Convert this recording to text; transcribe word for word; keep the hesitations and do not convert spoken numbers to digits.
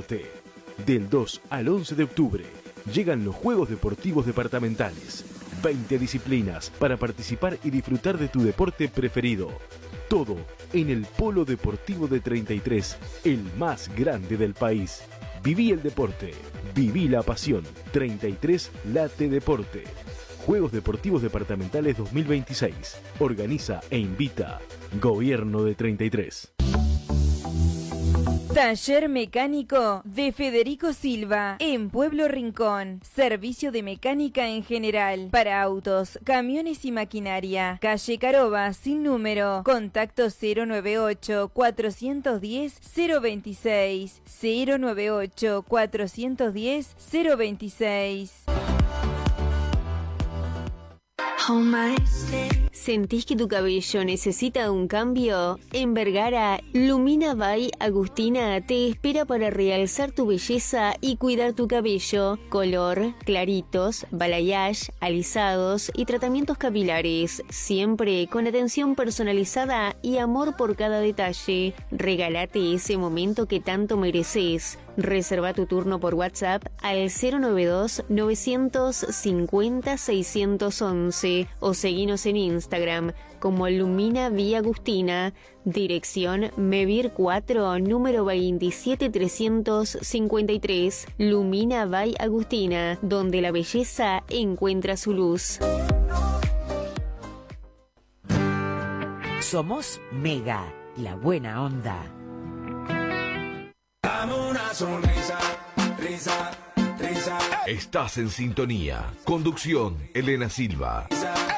Deporte. Del dos al once de octubre llegan los Juegos Deportivos Departamentales. veinte disciplinas para participar y disfrutar de tu deporte preferido. Todo en el Polo Deportivo de treinta y tres, el más grande del país. Viví el deporte, viví la pasión. treinta y tres Late Deporte. Juegos Deportivos Departamentales dos mil veintiséis. Organiza e invita Gobierno de treinta y tres. Taller Mecánico de Federico Silva, en Pueblo Rincón. Servicio de mecánica en general, para autos, camiones y maquinaria. Calle Caroba, sin número. Contacto cero nueve ocho, cuatrocientos diez, cero veintiséis. cero nueve ocho, cuatrocientos diez, cero veintiséis. ¿Sentís que tu cabello necesita un cambio? En Vergara, Lumina by Agustina te espera para realzar tu belleza y cuidar tu cabello. Color, claritos, balayage, alisados y tratamientos capilares. Siempre con atención personalizada y amor por cada detalle. Regálate ese momento que tanto mereces. Reserva tu turno por WhatsApp al cero nueve dos, nueve cinco cero, seis uno uno o seguinos en Instagram como Lumina Vía Agustina, dirección Mevir cuatro, número veintisiete trescientos cincuenta y tres. Lumina by Agustina, donde la belleza encuentra su luz. Somos Mega, la buena onda. Dame una sonrisa, risa, risa. Estás en sintonía. Conducción, Elena Silva.